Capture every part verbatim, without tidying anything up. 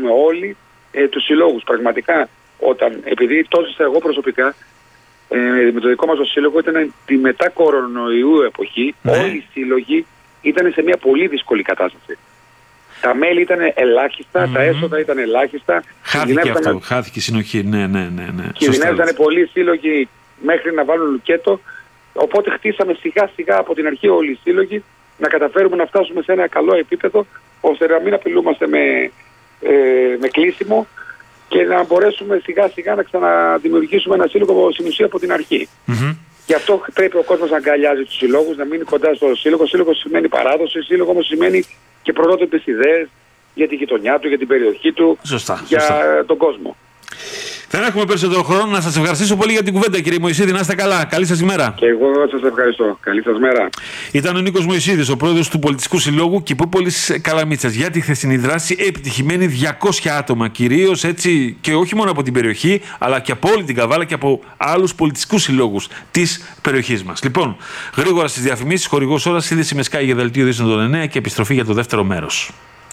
κάνουμε όλοι ε, τους συλλόγους. Πραγματικά, όταν, επειδή τόσο εγώ προσωπικά, ε, με το δικό μας το σύλλογο ήταν τη μετά κορονοϊού εποχή, ναι. όλοι οι σύλλογοι ήταν σε μια πολύ δύσκολη κατάσταση. Τα μέλη ήταν ελάχιστα, mm-hmm. τα έσοδα ήταν ελάχιστα. Χάθηκε αυτό, χάθηκε η συνοχή, ναι, ναι, ναι. ναι. Κινδυνεύονταν πολλοί σύλλογοι μέχρι να βάλουν λουκέτο. Οπότε χτίσαμε σιγά σιγά από την αρχή όλοι οι σύλλογοι να καταφέρουμε να φτάσουμε σε ένα καλό επίπεδο, ώστε να μην απειλούμαστε με, ε, με κλείσιμο και να μπορέσουμε σιγά σιγά να ξαναδημιουργήσουμε ένα σύλλογο στην ουσία από την αρχή. Mm-hmm. Γι' αυτό πρέπει ο κόσμος να αγκαλιάζει τους συλλόγους, να μείνει κοντά στο σύλλογο. Σύλλογο σημαίνει παράδοση, σύλλογο όμως σημαίνει και πρωτότυπες ιδέες για τη γειτονιά του, για την περιοχή του, σωστά, για σωστά. τον κόσμο. Δεν έχουμε περισσότερο χρόνο. Να σας ευχαριστήσω πολύ για την κουβέντα, κύριε Μωυσίδη. Να είστε καλά. Καλή σας ημέρα. Και εγώ σας ευχαριστώ. Καλή σας μέρα. Ήταν ο Νίκος Μωυσίδης, ο πρόεδρος του Πολιτιστικού Συλλόγου Κηπούπολης Καλαμίτσας. Για τη χθεσινή δράση επιτυχημένη διακόσια άτομα, κυρίως έτσι και όχι μόνο από την περιοχή, αλλά και από όλη την Καβάλα και από άλλους πολιτιστικούς συλλόγους της περιοχής μας. Λοιπόν, γρήγορα στις διαφημίσεις, χορηγός ώρας, σύνδεση με Sky για δελτίο ειδήσεων των εννέα και επιστροφή για το δεύτερο μέρος.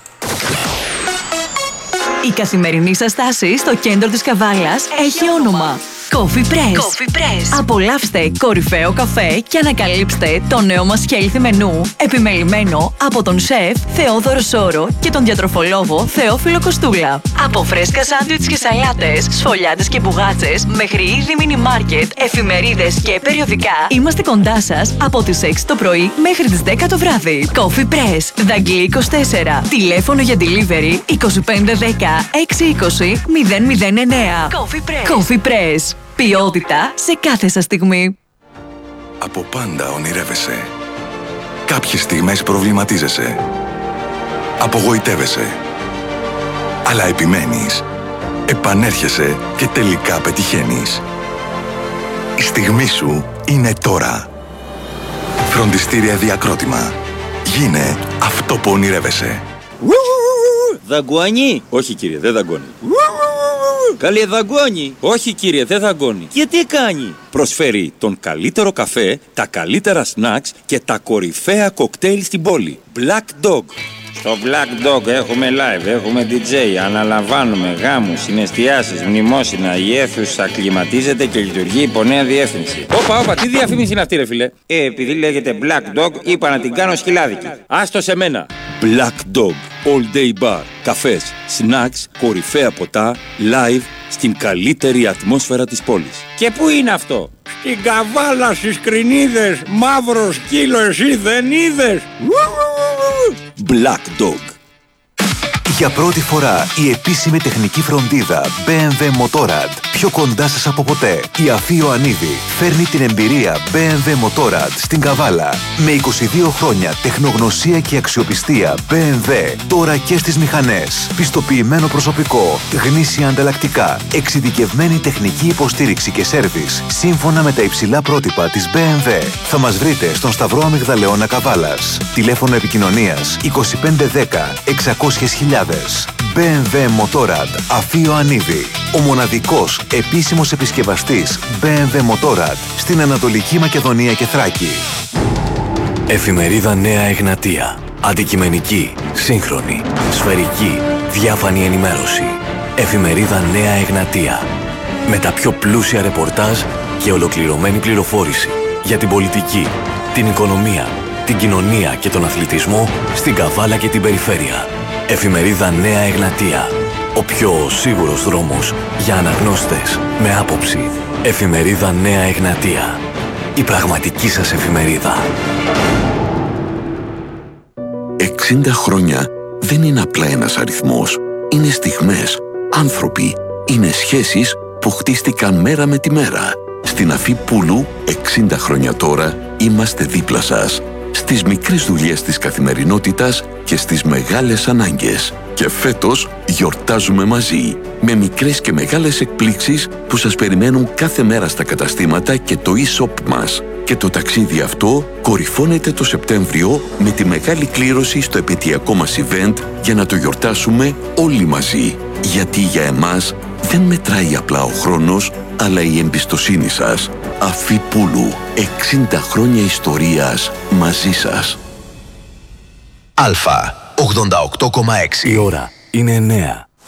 Η καθημερινή σας στάση στο κέντρο της Καβάλας έχει όνομα Coffee Press. Coffee Press. Απολαύστε κορυφαίο καφέ και ανακαλύψτε το νέο μας healthy μενού, επιμελημένο από τον σεφ Θεόδωρο Σόρο και τον διατροφολόγο Θεόφιλο Κοστούλα. Από φρέσκα σάντουιτς και σαλάτες, σφολιάτες και μπουγάτσες, μέχρι είδη μίνι μάρκετ, εφημερίδες και περιοδικά, είμαστε κοντά σας από τις έξι το πρωί μέχρι τις δέκα το βράδυ. Coffee Press, Δαγκλή είκοσι τέσσερα. Τηλέφωνο για delivery είκοσι πέντε δέκα έξι είκοσι μηδέν μηδέν εννέα. Coffee Press. Coffee Press. Ποιότητα σε κάθε σας στιγμή. Από πάντα ονειρεύεσαι. Κάποιες στιγμές προβληματίζεσαι. Απογοητεύεσαι. Αλλά επιμένεις. Επανέρχεσαι και τελικά πετυχαίνεις. Η στιγμή σου είναι τώρα. Φροντιστήρια Διακρότημα. Γίνε αυτό που ονειρεύεσαι. Δαγκώνει. Όχι κύριε, δεν δαγκώνει. Καλή δαγκώνει. Όχι κύριε, δεν δαγκώνει. Και τι κάνει? Προσφέρει τον καλύτερο καφέ, τα καλύτερα σνακς και τα κορυφαία κοκτέιλ στην πόλη. Black Dog. Στο Black Dog έχουμε live, έχουμε ντι τζέι, αναλαμβάνουμε γάμους, συναισθιάσεις, μνημόσυνα, η αίθουσα κλιματίζεται και λειτουργεί υπό νέα διεύθυνση. Όπα, όπα, τι διαφήμιση είναι αυτή ρε φίλε? Ε, επειδή λέγεται Black Dog, είπα να την κάνω σκυλάδικη. Άστο σε μένα. Black Dog, all day bar, καφές, snacks, κορυφαία ποτά, live, στην καλύτερη ατμόσφαιρα της πόλης. Και πού είναι αυτό? Στην Καβάλα, στις Κρινίδες, μαύρο σκύλο εσύ δεν είδες? Black Dog. Για πρώτη φορά η επίσημη τεχνική φροντίδα μπι εμ ντάμπλιου Motorrad πιο κοντά σας από ποτέ. Η Αφή Ιωαννίδη φέρνει την εμπειρία μπι εμ ντάμπλιου Motorrad στην Καβάλα. Με είκοσι δύο χρόνια τεχνογνωσία και αξιοπιστία μπι εμ ντάμπλιου τώρα και στις μηχανές. Πιστοποιημένο προσωπικό, γνήσια ανταλλακτικά, εξειδικευμένη τεχνική υποστήριξη και σέρβις σύμφωνα με τα υψηλά πρότυπα της μπι εμ ντάμπλιου. Θα μας βρείτε στον Σταυρό Αμυγδαλεώνα Καβάλας. Τηλέφωνο επικοινωνίας είκοσι πέντε δέκα εξακόσιες χιλιάδες. μπι εμ ντάμπλιου Motorrad Αφή Ιωαννίδη. Ο μοναδικός επίσημος επισκευαστής μπι εμ ντάμπλιου Motorrad στην Ανατολική Μακεδονία και Θράκη. Εφημερίδα Νέα Εγνατία. Αντικειμενική, σύγχρονη, σφαιρική, διάφανη ενημέρωση. Εφημερίδα Νέα Εγνατία. Με τα πιο πλούσια ρεπορτάζ και ολοκληρωμένη πληροφόρηση για την πολιτική, την οικονομία, την κοινωνία και τον αθλητισμό στην Καβάλα και την περιφέρεια. Εφημερίδα Νέα Εγνατία. Ο πιο σίγουρος δρόμος για αναγνώστες με άποψη. Εφημερίδα Νέα Εγνατία. Η πραγματική σας εφημερίδα. εξήντα χρόνια δεν είναι απλά ένας αριθμός. Είναι στιγμές, άνθρωποι, είναι σχέσεις που χτίστηκαν μέρα με τη μέρα. Στην Αφή Πούλου, εξήντα χρόνια τώρα, είμαστε δίπλα σας. Στις μικρές δουλειές της καθημερινότητας και στις μεγάλες ανάγκες. Και φέτος γιορτάζουμε μαζί, με μικρές και μεγάλες εκπλήξεις που σας περιμένουν κάθε μέρα στα καταστήματα και το e-shop μας. Και το ταξίδι αυτό κορυφώνεται το Σεπτέμβριο με τη μεγάλη κλήρωση στο επαιτειακό μας event για να το γιορτάσουμε όλοι μαζί. Γιατί για εμάς δεν μετράει απλά ο χρόνος, αλλά η εμπιστοσύνη σας. Αφή Πούλου, εξήντα χρόνια ιστορίας μαζί σας. Αλφα ογδόντα οκτώ κόμμα έξι. Η ώρα είναι εννέα.